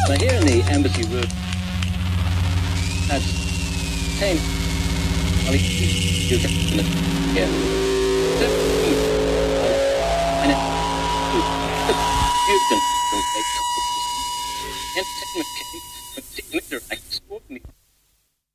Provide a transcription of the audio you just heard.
So here in the embassy room, that's same. You can, yeah.